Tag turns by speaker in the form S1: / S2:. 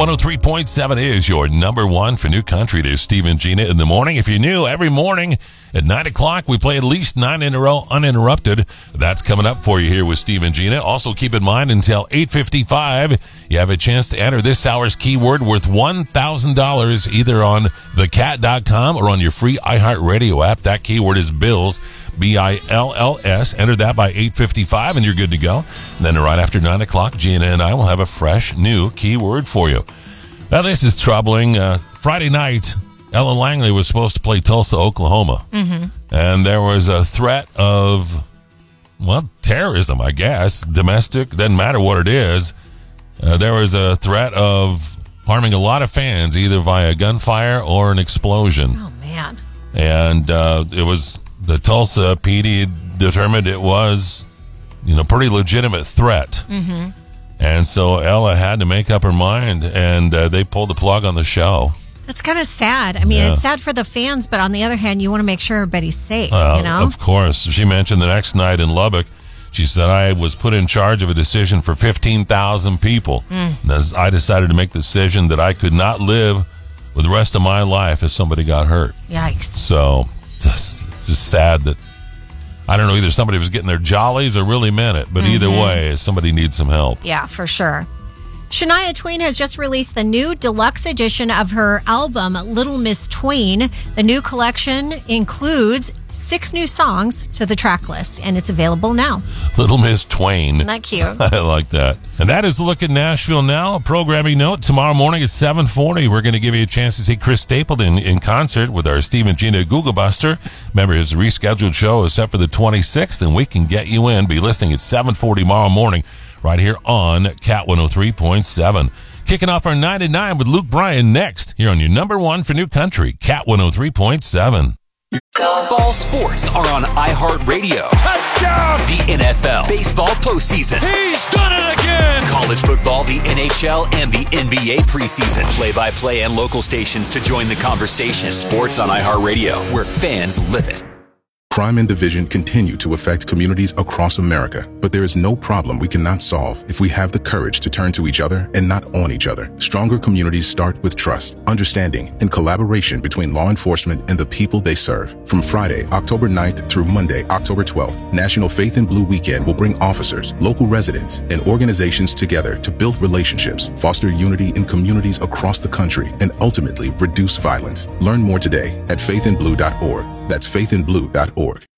S1: 103.7 is your number one for new country. It is Steve and Gina in the morning. If you're new, every morning at 9 o'clock, we play at least 9 in a row uninterrupted. That's coming up for you here with Steve and Gina. Also, keep in mind, until 8:55, you have a chance to enter this hour's keyword worth $1,000 either on thecat.com or on your free iHeartRadio app. That keyword is Bills, B-I-L-L-S. Enter that by 8:55 and you're good to go. And then right after 9 o'clock, Gina and I will have a fresh new keyword for you. Now, this is troubling. Friday night, Ella Langley was supposed to play Tulsa, Oklahoma. And there was a threat of, well, terrorism, I guess. Domestic, doesn't matter what it is. There was a threat of harming a lot of fans, either via gunfire or an explosion.
S2: Oh, man.
S1: And it was the Tulsa PD determined it was, pretty legitimate threat. And so Ella had to make up her mind, and they pulled the plug on the show.
S2: That's kind of sad. I mean, It's sad for the fans, but on the other hand, you want to make sure everybody's safe,
S1: Of course. She mentioned the next night in Lubbock, she said, I was put in charge of a decision for 15,000 people. As I decided to make the decision that I could not live with the rest of my life if somebody got hurt.
S2: Yikes.
S1: So it's just sad that, I don't know, either somebody was getting their jollies or really meant it, but either way, somebody needs some help.
S2: Yeah, for sure. Shania Twain has just released the new deluxe edition of her album, Little Miss Twain. The new collection includes 6 new songs to the track list, and it's available now.
S1: Little Miss Twain.
S2: Isn't that cute?
S1: I like that. And that is a look at Nashville now. A programming note, tomorrow morning at 7:40, we're going to give you a chance to see Chris Stapleton in concert with our Steve and Gina Google Buster. Remember, his rescheduled show is set for the 26th, and we can get you in. Be listening at 7:40 tomorrow morning right here on Cat 103.7. Kicking off our 9 at 9 with Luke Bryan next here on your number one for new country, Cat 103.7.
S3: Ball sports are on iHeartRadio.
S4: Touchdown!
S3: The NFL, baseball postseason.
S4: He's done it again!
S3: College football, the NHL, and the NBA preseason. Play-by-play and local stations to join the conversation. Sports on iHeartRadio, where fans live it.
S5: Crime and division continue to affect communities across America, but there is no problem we cannot solve if we have the courage to turn to each other and not on each other. Stronger communities start with trust, understanding, and collaboration between law enforcement and the people they serve. From Friday, October 9th through Monday, October 12th, National Faith in Blue Weekend will bring officers, local residents, and organizations together to build relationships, foster unity in communities across the country, and ultimately reduce violence. Learn more today at faithinblue.org. That's faithinblue.org.